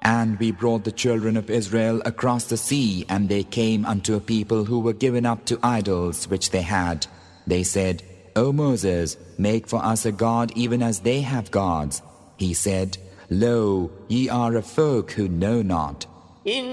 And we brought the children of Israel across the sea, and they came unto a people who were given up to idols which they had. They said, O Moses, make for us a god even as they have gods. He said, Lo, ye are a folk who know not.